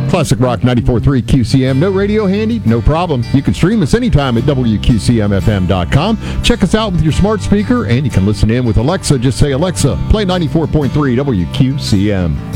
Classic Rock 94.3 QCM. No radio handy? No problem. You can stream us anytime at WQCMFM.com. Check us out with your smart speaker, and you can listen in with Alexa. Just say, Alexa, play 94.3 WQCM.